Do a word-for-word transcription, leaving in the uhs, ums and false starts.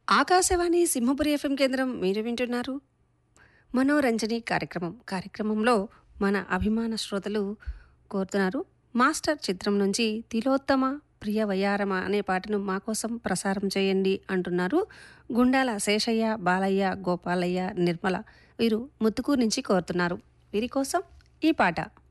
Akashvani Simhapuri FM కేంద్రం మీరు వింటున్నారు మనోరంజని కార్యక్రమం. కార్యక్రమంలో మన అభిమాన శ్రోతలు కోరుతున్నారు మాస్టర్ చిత్రం నుంచి తిలోత్తమ ప్రియ వయ్యారమ అనే పాటను మా కోసం ప్రసారం చేయండి అంటున్నారు. గుండాల శేషయ్య, బాలయ్య, గోపాలయ్య, నిర్మల వీరు ముత్తుకూరు నుంచి కోరుతున్నారు. వీరి కోసం ఈ పాట.